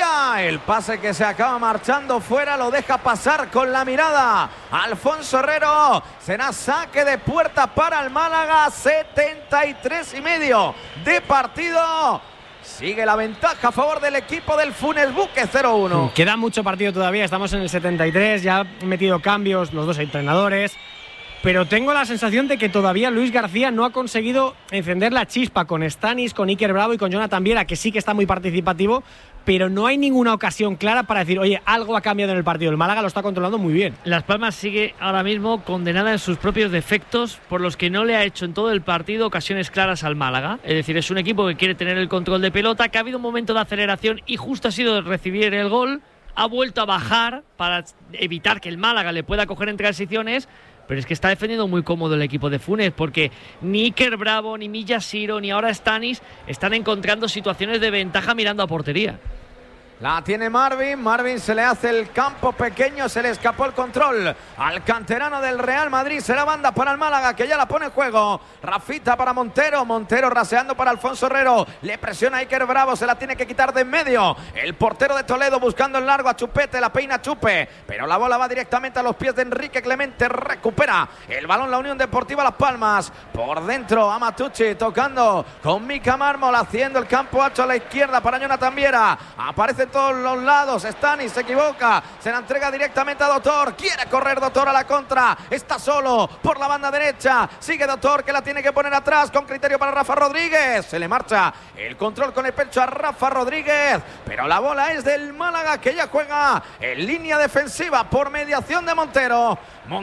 Málaga. El pase que se acaba marchando fuera lo deja pasar con la mirada Alfonso Herrero. Será saque de puerta para el Málaga. 73,5 de partido. Sigue la ventaja a favor del equipo del Funes Buque, 0-1. Queda mucho partido todavía, estamos en el 73, ya han metido cambios los dos entrenadores, pero tengo la sensación de que todavía Luis García no ha conseguido encender la chispa con Stanis, con Iker Bravo y con Jonathan Viera, que sí que está muy participativo, pero no hay ninguna ocasión clara para decir, oye, algo ha cambiado en el partido. El Málaga lo está controlando muy bien. Las Palmas sigue ahora mismo condenada en sus propios defectos, por los que no le ha hecho en todo el partido ocasiones claras al Málaga. Es decir, es un equipo que quiere tener el control de pelota, que ha habido un momento de aceleración y justo ha sido recibir el gol, ha vuelto a bajar para evitar que el Málaga le pueda coger en transiciones. Pero es que está defendiendo muy cómodo el equipo de Funes, porque ni Iker Bravo, ni Millasiro, ni ahora Stanis están encontrando situaciones de ventaja mirando a portería. La tiene Marvin se le hace el campo pequeño, se le escapó el control al canterano del Real Madrid. Será banda para el Málaga, que ya la pone en juego. Rafita para Montero raseando para Alfonso Herrero. Le presiona a Iker Bravo, se la tiene que quitar de en medio. El portero de Toledo buscando el largo a Chupete, la peina Chupe, pero la bola va directamente a los pies de Enrique Clemente. Recupera el balón la Unión Deportiva Las Palmas. Por dentro a Matucci tocando con Mika Mármol, haciendo el campo ancho a la izquierda para Jonathan Viera. Aparece todos los lados, Stanis se equivoca, se la entrega directamente a Doctor, quiere correr Doctor a la contra, está solo por la banda derecha, sigue Doctor que la tiene que poner atrás con criterio para Rafa Rodríguez, se le marcha el control con el pecho a Rafa Rodríguez, pero la bola es del Málaga, que ya juega en línea defensiva por mediación de Montero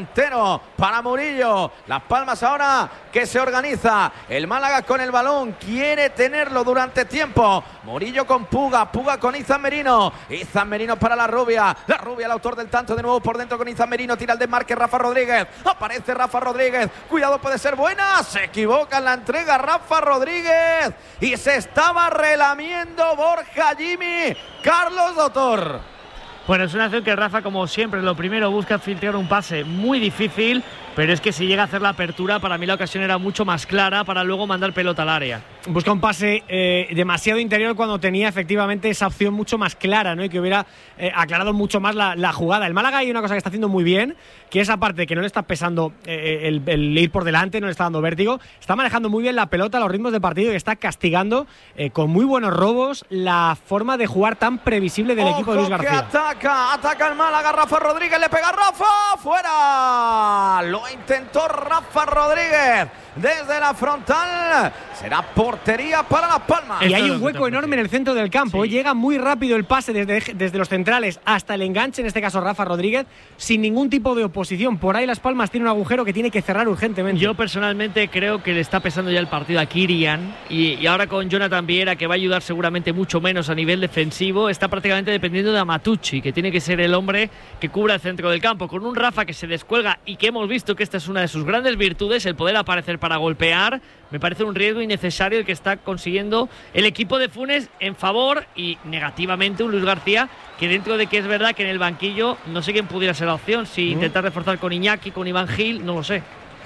para Murillo. Las Palmas ahora que se organiza, el Málaga con el balón quiere tenerlo durante tiempo. Murillo con Puga con Izan Merino para la Rubia, el autor del tanto, de nuevo por dentro con Izan Merino, tira el desmarque Rafa Rodríguez, aparece Rafa Rodríguez, cuidado, puede ser buena, se equivoca en la entrega Rafa Rodríguez y se estaba relamiendo Borja Jimmy, Carlos Doctor. Bueno, es una acción que Rafa, como siempre, lo primero busca filtrar un pase muy difícil, pero es que si llega a hacer la apertura, para mí la ocasión era mucho más clara para luego mandar pelota al área. Busca un pase demasiado interior cuando tenía efectivamente esa opción mucho más clara, ¿no? Y que hubiera aclarado mucho más la jugada. El Málaga hay una cosa que está haciendo muy bien, que es aparte que no le está pesando el ir por delante, no le está dando vértigo, está manejando muy bien la pelota, los ritmos de partido, y está castigando con muy buenos robos la forma de jugar tan previsible del equipo de Luis García. Ataca el Málaga, Rafa Rodríguez, le pega a Rafa, fuera, lo intentó Rafa Rodríguez desde la frontal, será portería para Las Palmas. Y hay un hueco enorme en el centro del campo, sí. Llega muy rápido el pase desde los centrales hasta el enganche, en este caso Rafa Rodríguez, sin ningún tipo de oposición. Por ahí Las Palmas tiene un agujero que tiene que cerrar urgentemente. Yo personalmente creo que le está pesando ya el partido a Kirian, y ahora con Jonathan Viera, que va a ayudar seguramente mucho menos a nivel defensivo, está prácticamente dependiendo de Matucci, que tiene que ser el hombre que cubra el centro del campo, con un Rafa que se descuelga y que hemos visto que esta es una de sus grandes virtudes, el poder aparecer para golpear. Me parece un riesgo innecesario el que está consiguiendo el equipo de Funes en favor, y negativamente un Luis García que, dentro de que es verdad que en el banquillo no sé quién pudiera ser la opción, si intentar reforzar con Iñaki, con Iván Gil, no lo sé.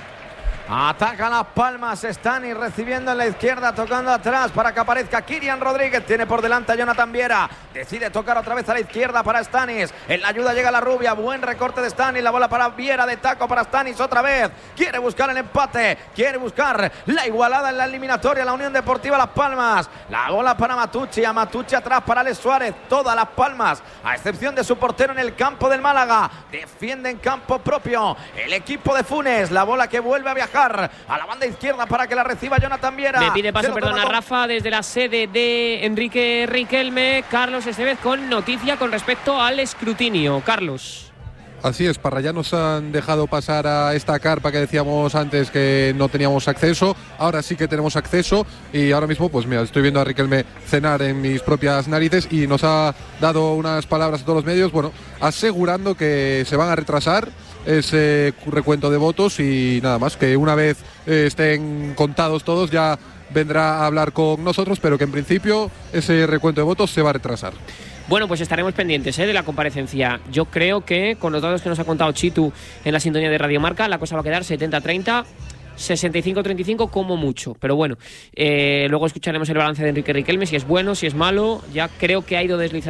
Ataca Las Palmas, Stanis recibiendo en la izquierda, tocando atrás para que aparezca Kirian Rodríguez, tiene por delante a Jonathan Viera, decide tocar otra vez a la izquierda para Stanis, en la ayuda llega la Rubia, buen recorte de Stanis, la bola para Viera, de taco para Stanis otra vez, quiere buscar el empate, quiere buscar la igualada en la eliminatoria, la Unión Deportiva Las Palmas, la bola para Matucci, a Matucci atrás para Alex Suárez, todas Las Palmas, a excepción de su portero en el campo del Málaga, defiende en campo propio el equipo de Funes, la bola que vuelve a viajar a la banda izquierda para que la reciba Jonathan Viera. Le pide paso, a Rafa desde la sede de Enrique Riquelme. Carlos Estevez con noticia con respecto al escrutinio. Carlos. Así es, Parra, ya nos han dejado pasar a esta carpa que decíamos antes que no teníamos acceso. Ahora sí que tenemos acceso, y ahora mismo, pues mira, estoy viendo a Riquelme cenar en mis propias narices, y nos ha dado unas palabras a todos los medios, bueno, asegurando que se van a retrasar ese recuento de votos, y nada más, que una vez estén contados todos ya vendrá a hablar con nosotros, pero que en principio ese recuento de votos se va a retrasar. Bueno, pues estaremos pendientes de la comparecencia. Yo creo que con los datos que nos ha contado Chitu en la sintonía de Radio Marca, la cosa va a quedar 70-30, 65-35 como mucho. Pero bueno, luego escucharemos el balance de Enrique Riquelme, si es bueno, si es malo. Ya creo que ha ido deslizando